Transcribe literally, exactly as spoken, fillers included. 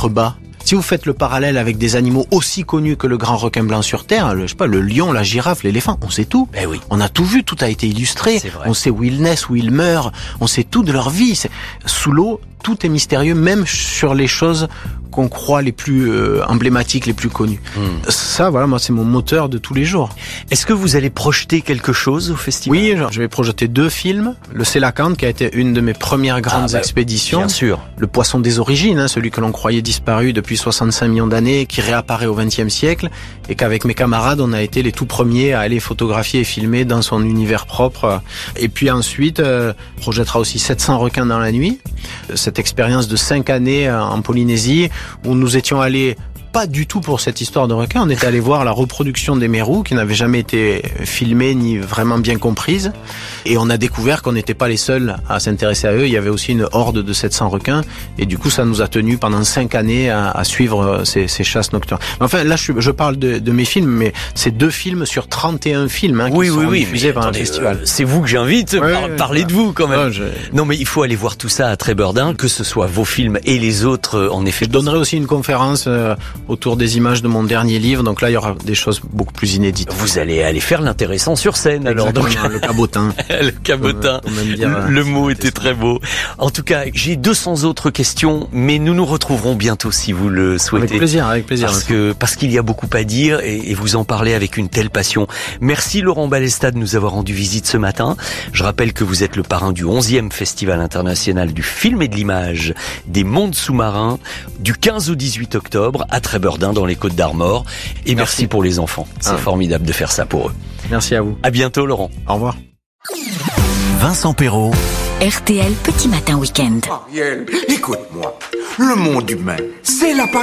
contrebas. Si vous faites le parallèle avec des animaux aussi connus que le grand requin blanc sur Terre, le, je sais pas, le lion, la girafe, l'éléphant, on sait tout. Ben oui. On a tout vu, tout a été illustré. On sait où ils naissent, où ils meurent. On sait tout de leur vie. C'est... Sous l'eau, tout est mystérieux, même sur les choses qu'on croit les plus euh, emblématiques, les plus connues. Mmh. Ça, voilà, moi, c'est mon moteur de tous les jours. Est-ce que vous allez projeter quelque chose au festival ? Oui, je vais projeter deux films. Le Sélacanthe, qui a été une de mes premières grandes ah bah, expéditions. Bien sûr. Le poisson des origines, hein, celui que l'on croyait disparu depuis soixante-cinq millions d'années, qui réapparaît au vingtième siècle, et qu'avec mes camarades, on a été les tout premiers à aller photographier et filmer dans son univers propre. Et puis ensuite, euh, on projettera aussi sept cents requins dans la nuit. Cette expérience de cinq années en Polynésie, où nous étions allés pas du tout pour cette histoire de requin. On était allé voir la reproduction des mérous qui n'avait jamais été filmée ni vraiment bien comprise. Et on a découvert qu'on n'était pas les seuls à s'intéresser à eux. Il y avait aussi une horde de sept cents requins. Et du coup, ça nous a tenus pendant cinq années à, à suivre ces, ces chasses nocturnes. Enfin, là, je, je parle de, de mes films, mais c'est deux films sur trente et un films hein, qui oui, sont oui, oui, diffusés pendant le festival. Euh, c'est vous que j'invite. Ouais, par, ouais, parlez ouais. de vous quand même. Ouais, je... Non, mais il faut aller voir tout ça à Trébeurdin, que ce soit vos films et les autres, en effet. Je donnerai aussi une conférence euh, autour des images de mon dernier livre, donc là il y aura des choses beaucoup plus inédites. Vous allez aller faire l'intéressant sur scène. Alors donc le cabotin. le cabotin. On, on dire, le, le mot était très beau. En tout cas, j'ai deux cents autres questions, mais nous nous retrouverons bientôt si vous le souhaitez. Avec plaisir, avec plaisir. Parce que parce qu'il y a beaucoup à dire et, et vous en parlez avec une telle passion. Merci Laurent Balesta de nous avoir rendu visite ce matin. Je rappelle que vous êtes le parrain du onzième Festival international du film et de l'image des mondes sous-marins du quinze au dix-huit octobre à Trébeurdin dans les Côtes-d'Armor. Et merci, merci pour les enfants. C'est ah. formidable de faire ça pour eux. Merci à vous. À bientôt Laurent. Au revoir. Vincent Perrault. R T L Petit Matin Week-end. Ariel, écoute-moi. Le monde humain, c'est la